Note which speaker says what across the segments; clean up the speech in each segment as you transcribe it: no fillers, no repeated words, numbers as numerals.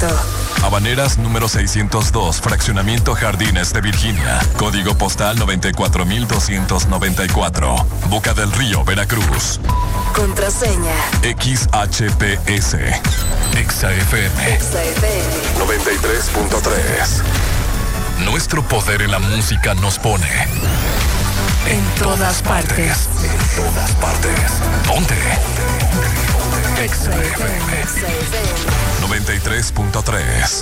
Speaker 1: aeropuerto.
Speaker 2: Habaneras número 602, Fraccionamiento Jardines de Virginia. Código postal 94294. Boca del Río, Veracruz.
Speaker 1: Contraseña.
Speaker 2: XHPS. EXA-FM. 93.3. Nuestro poder en la música nos pone
Speaker 1: en todas partes.
Speaker 2: En todas partes. Ponte. EXA-FM 93.3.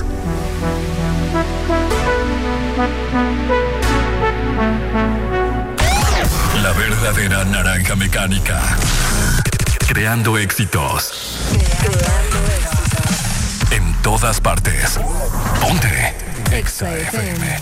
Speaker 2: La verdadera naranja mecánica. Creando éxitos. En todas partes. Ponte. EXA-FM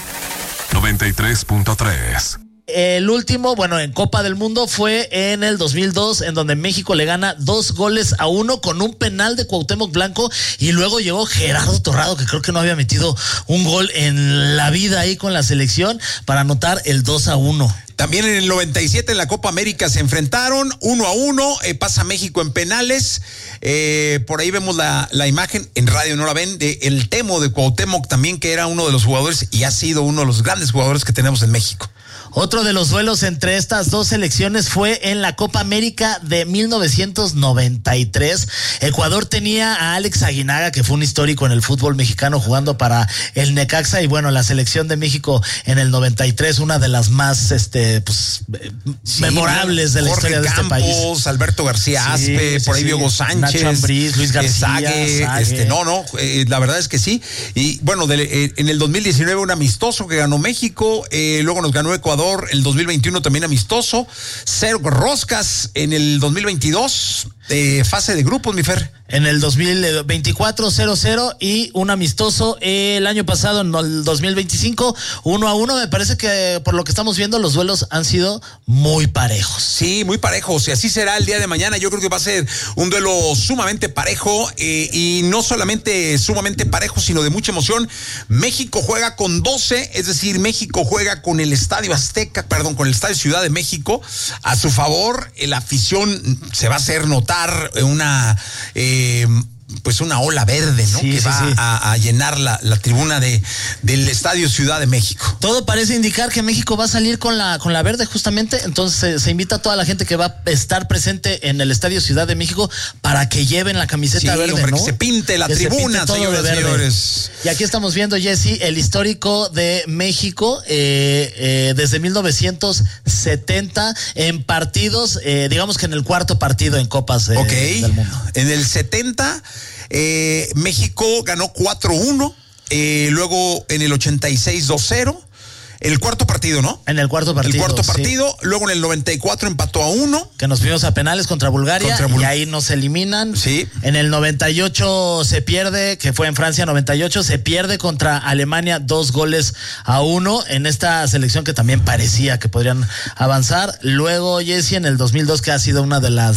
Speaker 2: 93.3.
Speaker 3: El último, en Copa del Mundo fue en el 2002, en donde México le gana 2-1 con un penal de Cuauhtémoc Blanco, y luego llegó Gerardo Torrado, que creo que no había metido un gol en la vida ahí con la selección, para anotar el 2-1.
Speaker 4: También en el 97 en la Copa América se enfrentaron 1-1, pasa México en penales. Por ahí vemos la imagen, en radio no la ven, de el Temo de Cuauhtémoc también, que era uno de los jugadores y ha sido uno de los grandes jugadores que tenemos en México.
Speaker 3: Otro de los duelos entre estas dos selecciones fue en la Copa América de 1993. Ecuador tenía a Alex Aguinaga, que fue un histórico en el fútbol mexicano, jugando para el Necaxa, y la selección de México en el 93, una de las más memorables de la historia de este país.
Speaker 4: Campos, Alberto García Aspe, por ahí Diego Sánchez,
Speaker 3: Nacho Ambriz, Luis García,
Speaker 4: Sague. La verdad es que sí. Y en el 2019 un amistoso que ganó México, luego nos ganó Ecuador. El 2021 también amistoso, 0 roscas en el 2022, fase de grupos, mi Fer.
Speaker 3: En el 2024, 0-0 y un amistoso el año pasado, en el 2025, 1-1. Me parece que por lo que estamos viendo, los duelos han sido muy parejos.
Speaker 4: Sí, muy parejos, y así será el día de mañana. Yo creo que va a ser un duelo sumamente parejo, y no solamente sumamente parejo, sino de mucha emoción. México juega con 12, es decir, México juega con el Estadio con el Estadio Ciudad de México a su favor. La afición se va a hacer notar una ola verde, ¿no? Que va a llenar la tribuna del Estadio Ciudad de México.
Speaker 3: Todo parece indicar que México va a salir con la verde, justamente. Entonces se invita a toda la gente que va a estar presente en el Estadio Ciudad de México para que lleven la camiseta verde,
Speaker 4: hombre,
Speaker 3: ¿no?
Speaker 4: que se pinte la tribuna, señores.
Speaker 3: Y aquí estamos viendo, Jesse, el histórico de México desde 1970 en partidos, digamos que en el cuarto partido en Copas del Mundo.
Speaker 4: En el 70 México ganó 4-1, luego en el 86 2-0. El cuarto partido, ¿no?
Speaker 3: En el cuarto partido.
Speaker 4: El cuarto partido, luego en el 94 empató a 1.
Speaker 3: Que nos fuimos a penales contra Bulgaria y ahí nos eliminan.
Speaker 4: Sí.
Speaker 3: En el 98 se pierde, que fue en Francia, 98, se pierde contra Alemania 2-1 en esta selección que también parecía que podrían avanzar. Luego, Jesse, en el 2002, que ha sido una de las